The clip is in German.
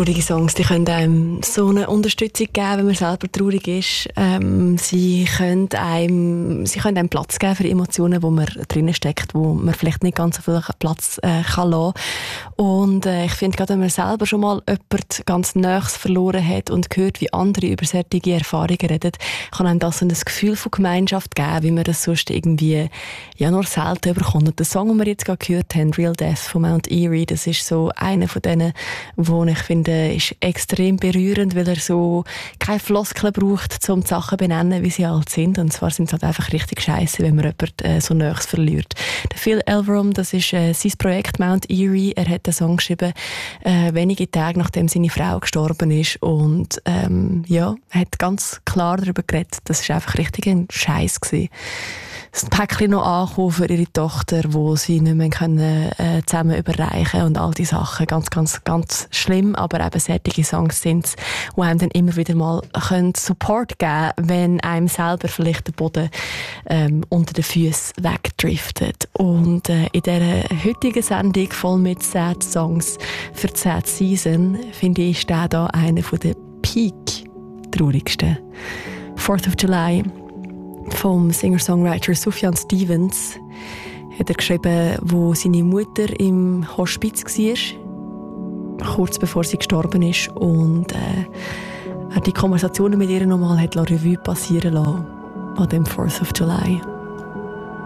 Traurige Songs, die können einem so eine Unterstützung geben, wenn man selber traurig ist. Sie können einem Platz geben für Emotionen, wo man drinnen steckt, wo man vielleicht nicht ganz so viel Platz kann lassen. Und ich finde, gerade wenn man selber schon mal jemand ganz Nächstes verloren hat und hört, wie andere über solche Erfahrungen reden, kann einem das so ein Gefühl von Gemeinschaft geben, wie man das sonst irgendwie nur selten bekommt. Und der Song, den wir jetzt gerade gehört haben, Real Death von Mount Erie, das ist so einer von denen, wo ich finde, ist extrem berührend, weil er so keine Floskeln braucht, um die Sachen zu benennen, wie sie halt sind. Und zwar sind es halt einfach richtig scheisse, wenn man jemanden so Nächstes verliert. Der Phil Elverum, das ist sein Projekt Mount Erie. Er hat den Song geschrieben, wenige Tage nachdem seine Frau gestorben ist. Und er hat ganz klar darüber geredet, das war einfach richtig ein Scheiß gewesen. Das Päckchen noch angekommen für ihre Tochter, wo sie nicht mehr zusammen überreichen und all die Sachen. Ganz, ganz, ganz schlimm. Aber eben solche Songs sind es, die einem dann immer wieder mal Support geben können, wenn einem selber vielleicht der Boden unter den Füßen wegdriftet. Und in dieser heutigen Sendung voll mit Sad Songs für die Sad Season, finde ich, ist der da einer der Peak-traurigsten. 4th of July vom Singer-Songwriter Sufjan Stevens hat er geschrieben, wo seine Mutter im Hospiz war, kurz bevor sie gestorben ist, und er die Konversationen mit ihr nochmal Revue passieren lassen an dem 4th of July.